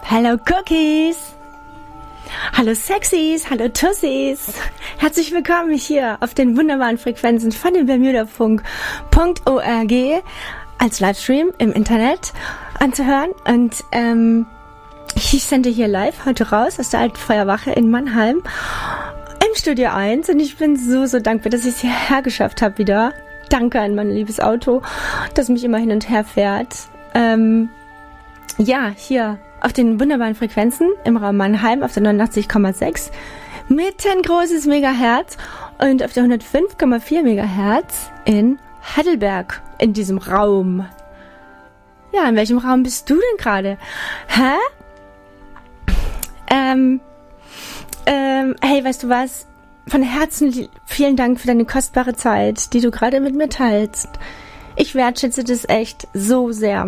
Hallo Cookies! Hallo Sexies, hallo Tussis! Herzlich willkommen hier auf den wunderbaren Frequenzen von dem bermudafunk.org als Livestream im Internet anzuhören. Und ich sende hier live heute raus aus der Alten Feuerwache in Mannheim im Studio 1 und ich bin so dankbar, dass ich es hierher geschafft habe wieder. Danke an mein liebes Auto, das mich immer hin und her fährt. Hier auf den wunderbaren Frequenzen im Raum Mannheim auf der 89,6 mit ein großes Megahertz und auf der 105,4 Megahertz in Heidelberg in diesem Raum. Ja, in welchem Raum bist du denn gerade? Hä? Hey, weißt du was? Von Herzen vielen Dank für deine kostbare Zeit, die du gerade mit mir teilst. Ich wertschätze das echt so sehr.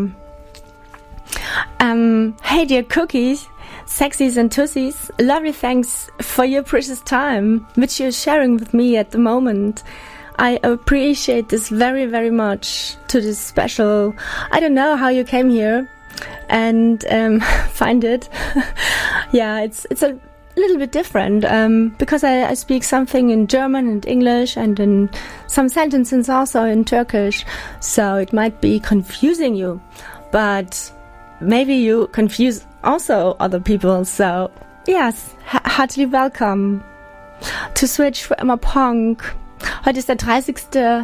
Hey dear Cookies, Sexies and Tussies, lovely thanks for your precious time, which you're sharing with me at the moment. I appreciate this very, very much to this special, I don't know how you came here and find it. Yeah, it's a little bit different because I speak something in German and English and in some sentences also in Turkish, so it might be confusing you, but maybe you confuse also other people, so yes, heartily welcome to Switch for Emma Punk. Heute ist der 30.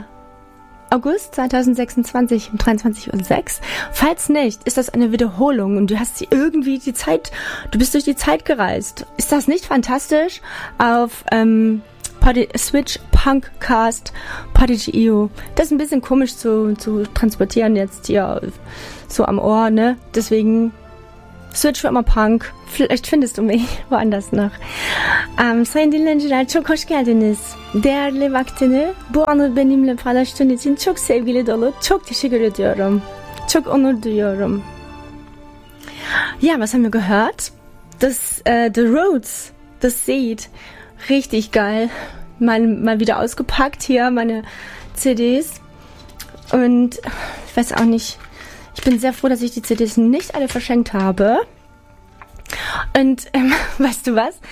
August 2026 um 23:06 Uhr. Falls nicht, ist das eine Wiederholung und du hast du bist durch die Zeit gereist. Ist das nicht fantastisch? Auf Switch Punkcast Podigy.io. Das ist ein bisschen komisch zu transportieren jetzt hier so am Ohr, ne? Deswegen Switch für immer Punk. Vielleicht findest du mich woanders noch. Sayın dinleyiciler, çok hoş geldiniz. Değerli vaktini bu anı benimle paylaştığın için çok sevgili dolu. Çok teşekkür ediyorum. Çok onur duyuyorum. Ja, was haben wir gehört? Das The Roots, The Seed. Richtig geil. Mal wieder ausgepackt hier, meine CDs. Und ich weiß auch nicht, ich bin sehr froh, dass ich die CDs nicht alle verschenkt habe. Und weißt du was?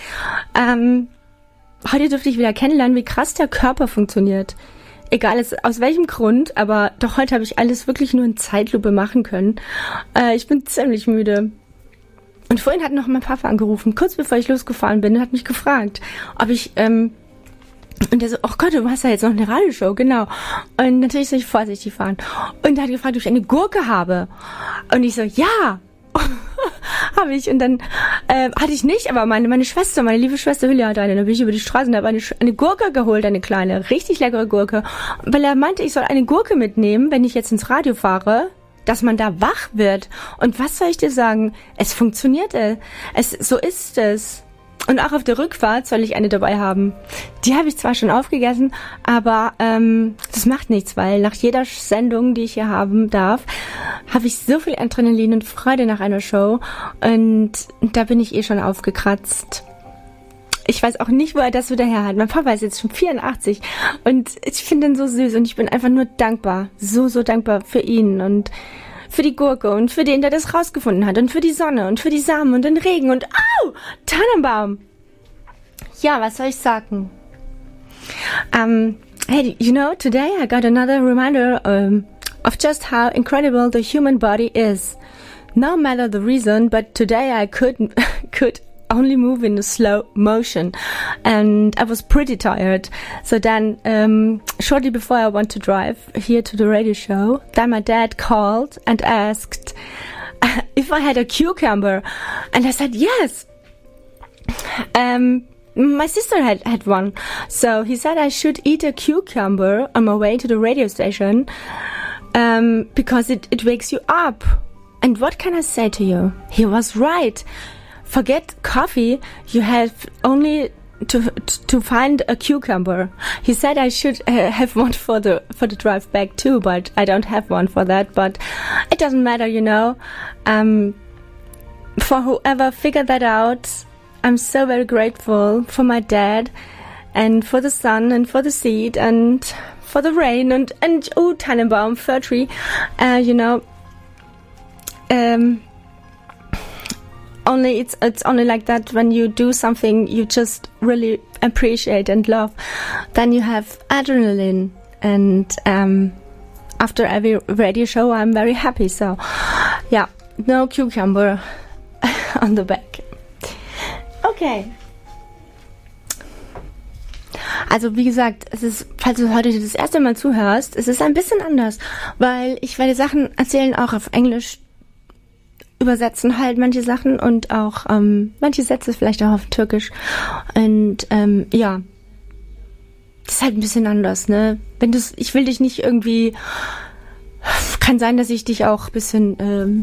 Heute durfte ich wieder kennenlernen, wie krass der Körper funktioniert. Egal aus welchem Grund, aber doch heute habe ich alles wirklich nur in Zeitlupe machen können. Ich bin ziemlich müde. Und vorhin hat noch mein Papa angerufen, kurz bevor ich losgefahren bin, und hat mich gefragt, ob ich, und der so, oh Gott, du hast ja jetzt noch eine Radioshow, genau. Und natürlich soll ich vorsichtig fahren. Und er hat gefragt, ob ich eine Gurke habe. Und ich so, ja, habe ich. Und dann hatte ich nicht, aber meine Schwester, meine liebe Schwester Hülya hat eine. Dann bin ich über die Straße und habe eine Gurke geholt, eine kleine, richtig leckere Gurke. Weil er meinte, ich soll eine Gurke mitnehmen, wenn ich jetzt ins Radio fahre, dass man da wach wird. Und was soll ich dir sagen? Es funktioniert. So ist es. Und auch auf der Rückfahrt soll ich eine dabei haben. Die habe ich zwar schon aufgegessen, aber das macht nichts, weil nach jeder Sendung, die ich hier haben darf, habe ich so viel Adrenalin und Freude nach einer Show. Und da bin ich schon aufgekratzt. Ich weiß auch nicht, wo er das wieder her hat. Mein Papa ist jetzt schon 84 und ich finde ihn so süß und ich bin einfach nur dankbar. So dankbar für ihn und für die Gurke und für den, der das rausgefunden hat und für die Sonne und für die Samen und den Regen und Tannenbaum. Ja, was soll ich sagen? Hey, you know, today I got another reminder of just how incredible the human body is. No matter the reason, but today I could only move in a slow motion and I was pretty tired. So then shortly before I went to drive here to the radio show, then my dad called and asked if I had a cucumber, and I said yes. My sister had one, so he said I should eat a cucumber on my way to the radio station because it wakes you up. And what can I say to you? He was right. Forget coffee, you have only to find a cucumber. He said I should have one for the drive back too, but I don't have one for that, but it doesn't matter, you know. For whoever figured that out, I'm so very grateful for my dad and for the sun and for the seed and for the rain and Tannenbaum, fir tree, you know. it's only like that when you do something you just really appreciate and love, then you have adrenaline, and after every radio show I'm very happy. So yeah, no cucumber on the back. Okay. Also wie gesagt, es ist, falls du heute das erste Mal zuhörst, es ist ein bisschen anders, weil ich werde Sachen erzählen, auch auf Englisch übersetzen halt manche Sachen und auch manche Sätze vielleicht auch auf Türkisch. Und ja, das ist halt ein bisschen anders, ne? Ich will dich nicht irgendwie, kann sein, dass ich dich auch ein bisschen,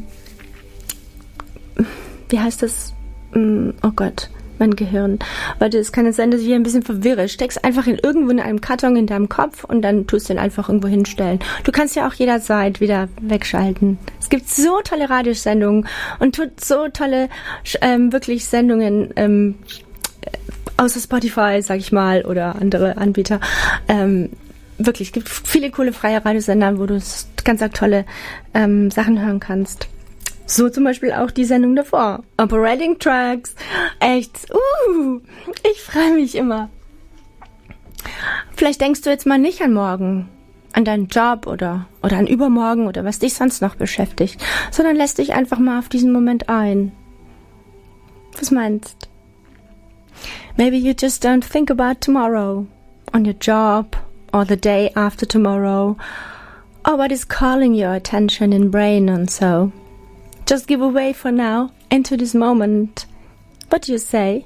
wie heißt das? Oh Gott, mein Gehirn. Warte, es kann jetzt sein, dass ich hier ein bisschen verwirre. Steck's einfach irgendwo in einem Karton in deinem Kopf und dann tust du den einfach irgendwo hinstellen. Du kannst ja auch jederzeit wieder wegschalten. Es gibt so tolle Radiosendungen und so tolle, wirklich Sendungen, außer Spotify, sag ich mal, oder andere Anbieter. Wirklich, es gibt viele coole freie Radiosender, wo du ganz tolle Sachen hören kannst. So zum Beispiel auch die Sendung davor. Operating Tracks. Echt. Ich freue mich immer. Vielleicht denkst du jetzt mal nicht an morgen, an deinen Job oder an übermorgen oder was dich sonst noch beschäftigt, sondern lässt dich einfach mal auf diesen Moment ein. Was meinst? Maybe you just don't think about tomorrow, on your job or the day after tomorrow, or what is calling your attention in brain and so. Just give away for now, into this moment. What do you say?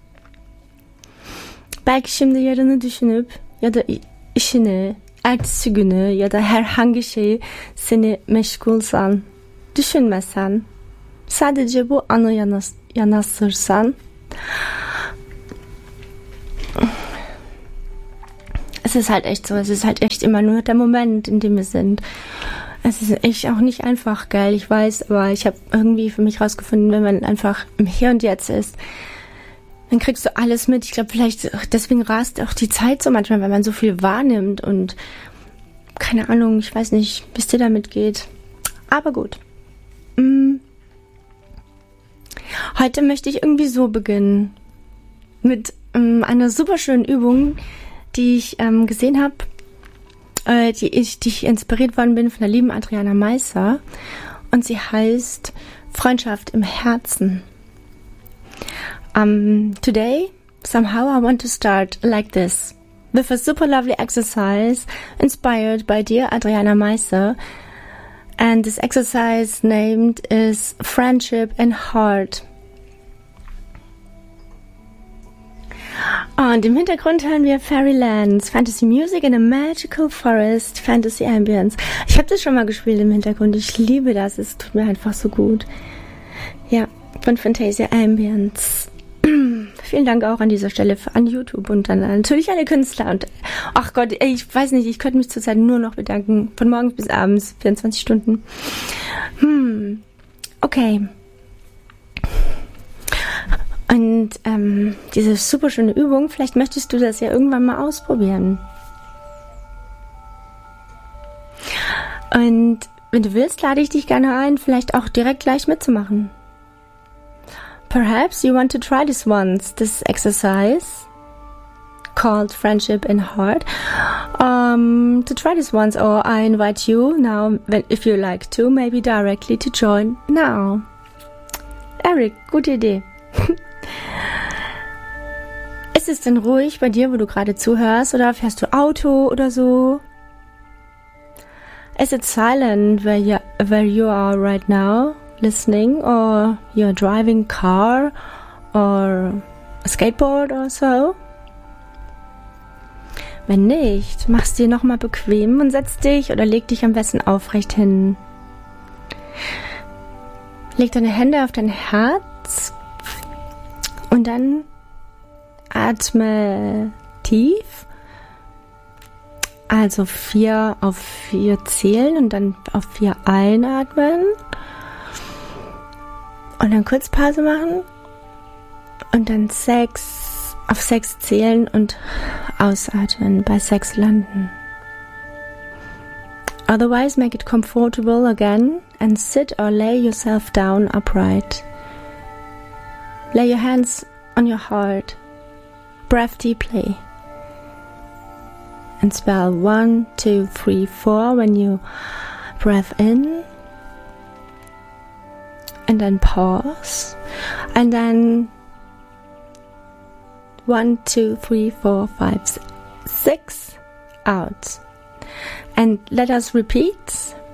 Belki şimdi yarını düşünüp ya da işini, ertesi günü ya da herhangi şeyi seni meşgulsan, düşünmesen, sadece bu anı yanaştırsan, es ist halt echt so, es ist halt echt immer nur der Moment, in dem wir sind. Es ist echt auch nicht einfach, geil, ich weiß, aber ich habe irgendwie für mich rausgefunden, wenn man einfach im Hier und Jetzt ist, dann kriegst du alles mit. Ich glaube, vielleicht deswegen rast auch die Zeit so manchmal, weil man so viel wahrnimmt und keine Ahnung, ich weiß nicht, wie es dir damit geht. Aber gut. Heute möchte ich irgendwie so beginnen. Mit einer super schönen Übung, die ich gesehen habe, die ich inspiriert worden bin von der lieben Adriana Meiser, und sie heißt Freundschaft im Herzen. Today, somehow I want to start like this, with a super lovely exercise inspired by dear Adriana Meiser, and this exercise named is Friendship in Heart. Und im Hintergrund hören wir Fairylands, Fantasy Music in a Magical Forest, Fantasy Ambience. Ich habe das schon mal gespielt im Hintergrund. Ich liebe das. Es tut mir einfach so gut. Ja, von Fantasia Ambience. Vielen Dank auch an dieser Stelle an YouTube und dann natürlich alle Künstler. Und ach Gott, ich weiß nicht, ich könnte mich zurzeit nur noch bedanken. Von morgens bis abends, 24 Stunden. Okay. Und diese super schöne Übung, vielleicht möchtest du das ja irgendwann mal ausprobieren. Und wenn du willst, lade ich dich gerne ein, vielleicht auch direkt gleich mitzumachen. Perhaps you want to try this once, this exercise called Friendship in Heart. To try this once, or I invite you now, if you like to, maybe directly to join now. Eric, gute Idee. Ist es denn ruhig bei dir, wo du gerade zuhörst, oder fährst du Auto oder so? Is it silent where you are right now, listening, or you're driving car or a skateboard or so? Wenn nicht, mach's dir nochmal bequem und setz dich oder leg dich am besten aufrecht hin. Leg deine Hände auf dein Herz und dann atme tief. Also 4 auf 4 zählen und dann auf 4 einatmen. Und dann kurz Pause machen. Und dann 6 auf 6 zählen und ausatmen, bei 6 landen. Otherwise, make it comfortable again and sit or lay yourself down upright. Lay your hands on your heart. Breathe deeply. And spell 1, 2, 3, 4 when you breathe in. And then pause. And then 1, 2, 3, 4, 5, 6 out. And let us repeat.